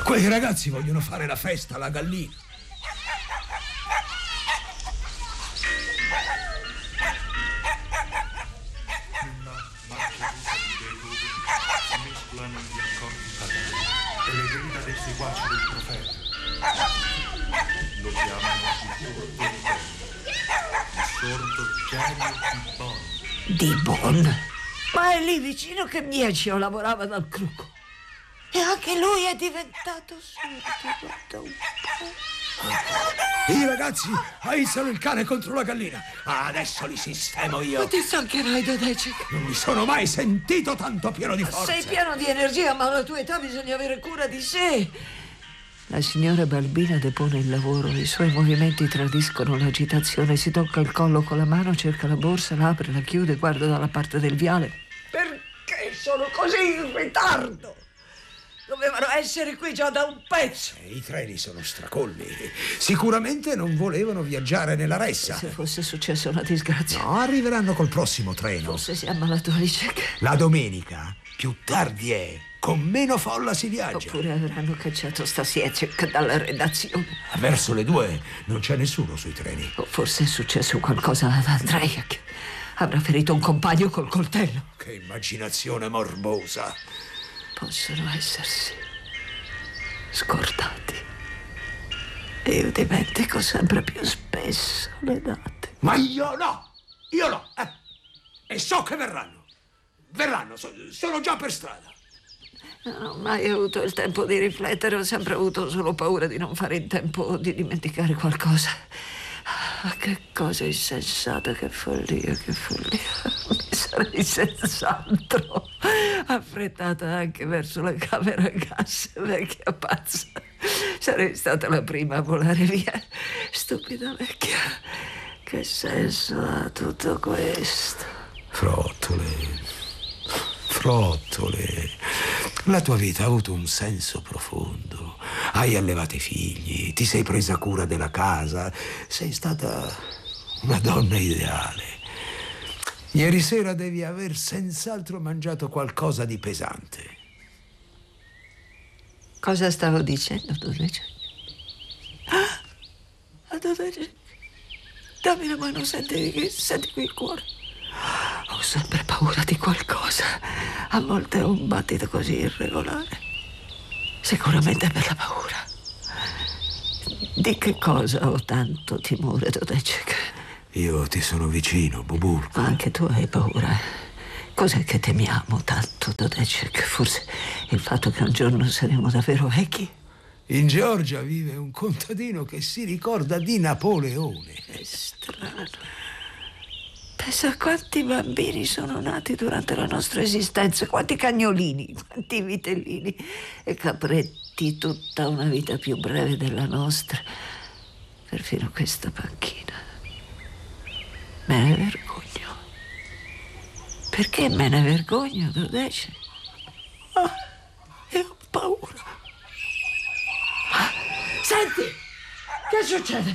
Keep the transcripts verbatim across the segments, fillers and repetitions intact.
Quei ragazzi vogliono fare la festa alla gallina. Una marcia di Beethoven mescolano gli accordi fatali e le grida dei seguaci del profeta. Lo chiamano il sordo il sordo genio di Bonn. Di Bonn? Ma è lì vicino che Miechio lavorava dal crucco. E anche lui è diventato sordo, guarda un po'. I ragazzi aizzano il cane contro la gallina. Adesso li sistemo io. Ma ti stancherai, Dodecek. Non mi sono mai sentito tanto pieno di forza. Sei pieno di energia, ma alla tua età bisogna avere cura di sé. La signora Balbina depone il lavoro, i suoi movimenti tradiscono l'agitazione, si tocca il collo con la mano, cerca la borsa, la apre, la chiude, guarda dalla parte del viale. Perché sono così in ritardo? Dovevano essere qui già da un pezzo. Eh, I treni sono stracolmi. Sicuramente non volevano viaggiare nella ressa. Se fosse successa una disgrazia. No, arriveranno col prossimo treno. Forse si è ammalato Alicek. La domenica, più tardi è, con meno folla si viaggia. Oppure avranno cacciato Stasiecek dalla redazione. Verso le due non c'è nessuno sui treni. O forse è successo qualcosa ad Andrejek. Avrà ferito un compagno col coltello. Che immaginazione morbosa. Possono essersi scordati. E io dimentico sempre più spesso le date. Ma io no! Io no! Eh. E so che verranno. Verranno, so, sono già per strada. Non ho mai avuto il tempo di riflettere, ho sempre avuto solo paura di non fare in tempo di dimenticare qualcosa. Ah, che cosa insensata, che follia, che follia. Mi sarei senz'altro affrettata anche verso la camera a gas, vecchia pazza. Sarei stata la prima a volare via. Stupida vecchia. Che senso ha tutto questo? Frottole, frottole. La tua vita ha avuto un senso profondo. Hai allevato i figli, ti sei presa cura della casa, sei stata una donna ideale. Ieri sera devi aver senz'altro mangiato qualcosa di pesante. Cosa stavo dicendo, Dodecek? Ah, Dodecek, dammi la mano, senti, senti qui il cuore. Ho sempre paura di qualcosa. A volte ho un battito così irregolare. Sicuramente per la paura. Di che cosa ho tanto timore, Dodecek? Io ti sono vicino, Buburko. Anche tu hai paura. Cos'è che temiamo tanto, Dodecek? Forse il fatto che un giorno saremo davvero vecchi? In Georgia vive un contadino che si ricorda di Napoleone. È strano. Pensa a quanti bambini sono nati durante la nostra esistenza, quanti cagnolini, quanti vitellini e capretti, tutta una vita più breve della nostra. Perfino questa panchina. Me ne vergogno. Perché me ne vergogno, Dodecek? Ah, e ho paura. Ah, senti, che succede?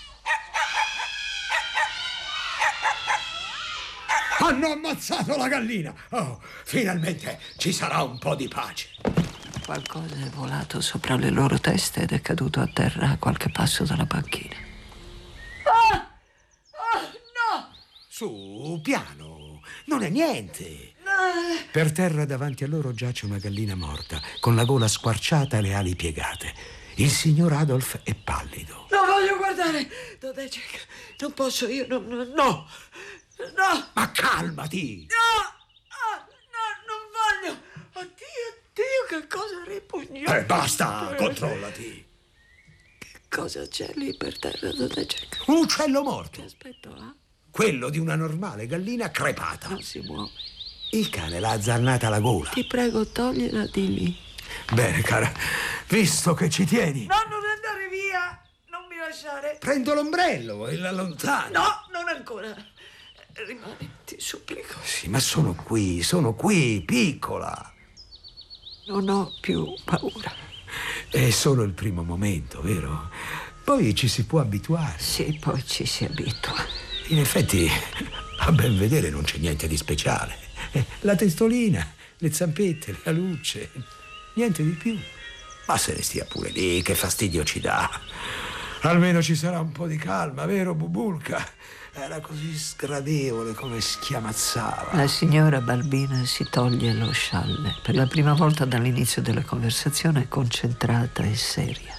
Hanno ammazzato la gallina! Oh, finalmente ci sarà un po' di pace. Qualcosa è volato sopra le loro teste ed è caduto a terra a qualche passo dalla panchina. Ah! Ah, no! Su, piano, non è niente. No. Per terra davanti a loro giace una gallina morta, con la gola squarciata e le ali piegate. Il signor Adolf è pallido. Non voglio guardare! Dodecek, non posso, io non... No! No! Ma calmati! No! Ah, no, non voglio! Oddio, Dio, che cosa ripugnante! Eh, basta, controllati! Che cosa c'è lì per terra, Dodecek? Un uccello morto! Che aspetto ha? Quello di una normale gallina crepata. Non si muove. Il cane l'ha azzannata alla gola. Ti prego, togliela di lì. Bene, cara, visto che ci tieni... No, non andare via! Non mi lasciare! Prendo l'ombrello e la allontano. No, non ancora! Rimani, ti supplico. Sì, ma sono qui, sono qui, piccola. Non ho più paura. È solo il primo momento, vero? Poi ci si può abituare. Sì, poi ci si abitua. In effetti, a ben vedere non c'è niente di speciale. La testolina, le zampette, la luce, niente di più. Ma se ne stia pure lì, che fastidio ci dà. Almeno ci sarà un po' di calma, vero Bubulka? Era così sgradevole come schiamazzava. La signora Balbina si toglie lo scialle. Per la prima volta dall'inizio della conversazione è concentrata e seria.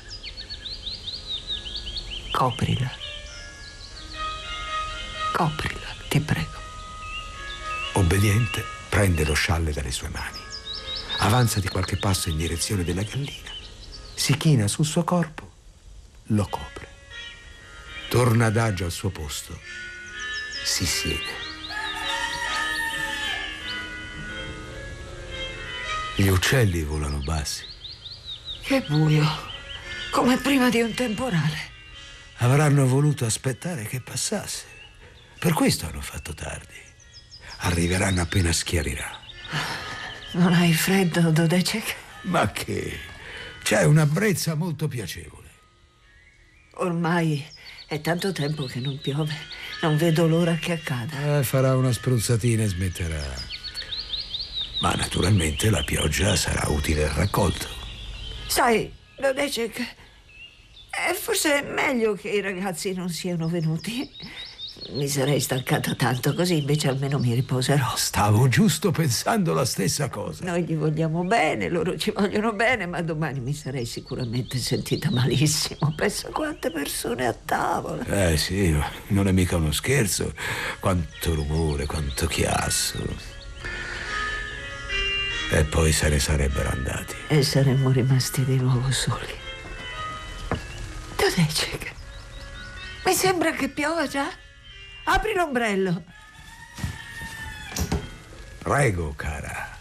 Coprila. Coprila, ti prego. Obbediente, prende lo scialle dalle sue mani. Avanza di qualche passo in direzione della gallina. Si china sul suo corpo, lo copre. Torna adagio al suo posto. Si siede. Gli uccelli volano bassi. Che buio, come prima di un temporale. Avranno voluto aspettare che passasse. Per questo hanno fatto tardi. Arriveranno appena schiarirà. Non hai freddo, Dodecek? Ma che? C'è una brezza molto piacevole. Ormai è tanto tempo che non piove. Non vedo l'ora che accada. Eh, farà una spruzzatina e smetterà. Ma naturalmente la pioggia sarà utile al raccolto. Sai, Dodecek, è forse meglio che i ragazzi non siano venuti. Mi sarei stancata tanto, così invece almeno mi riposerò. Stavo giusto pensando la stessa cosa. Noi gli vogliamo bene, loro ci vogliono bene, ma domani mi sarei sicuramente sentita malissimo. Pensa quante persone a tavola. Eh sì, non è mica uno scherzo. Quanto rumore, quanto chiasso. E poi se ne sarebbero andati. E saremmo rimasti di nuovo soli. Dodecek, mi sembra che piova già. Apri l'ombrello. Prego, cara.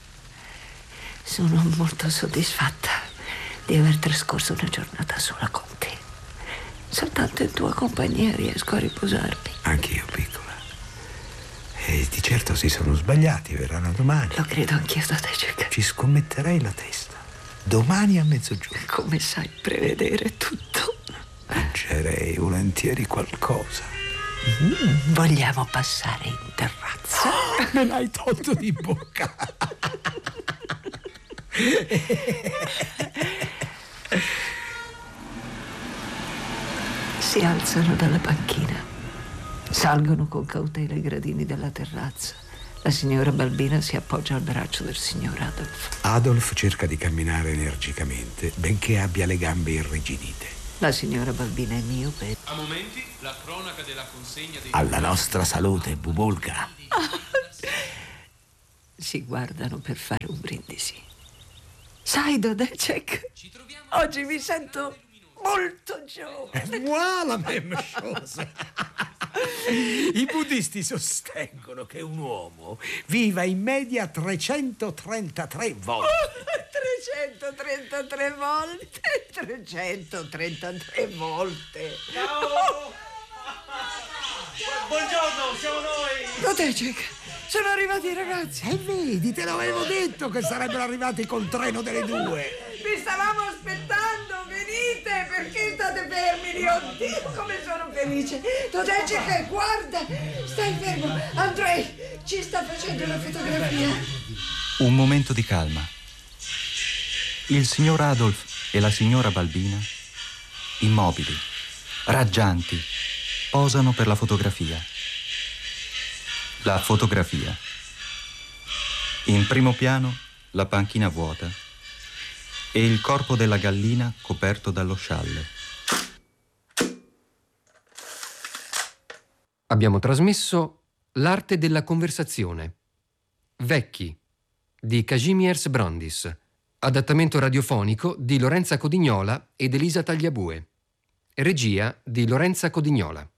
Sono molto soddisfatta di aver trascorso una giornata sola con te. Soltanto in tua compagnia riesco a riposarmi. Anch'io, piccola. E di certo si sono sbagliati, verranno domani. Lo credo anch'io, Dodecek. Ci scommetterei la testa. Domani a mezzogiorno. Come sai prevedere tutto? Mangerei volentieri qualcosa. Mm, vogliamo passare in terrazza? Oh, me l'hai tolto di bocca. Si alzano dalla panchina. Salgono con cautela i gradini della terrazza. La signora Balbina si appoggia al braccio del signor Adolf. Adolf cerca di camminare energicamente, benché abbia le gambe irrigidite. La signora Balbina è miope. A momenti, la cronaca della consegna dei... Alla nostra salute, Bubulka. Si guardano per fare un brindisi. Sai, Dodecek, oggi mi sento molto giovane. Moi la même chose. I buddisti sostengono che un uomo viva in media trecentotrentatré volte. trecentotrentatré volte, trecentotrentatré volte. Ciao! Buongiorno, siamo noi! Dodecek, sono arrivati i ragazzi. E vedi, te l'avevo detto che sarebbero arrivati col treno delle due. Vi stavamo aspettando, venite, perché state fermi lì? Oddio, come sono felice. Dodecek, guarda, stai fermo. Andrei ci sta facendo la fotografia. Un momento di calma. Il signor Adolf e la signora Balbina, immobili, raggianti, posano per la fotografia. La fotografia. In primo piano la panchina vuota e il corpo della gallina coperto dallo scialle. Abbiamo trasmesso L'arte della conversazione. Vecchi di Kazimierz Brandis. Adattamento radiofonico di Lorenza Codignola ed Elisa Tagliabue. Regia di Lorenza Codignola.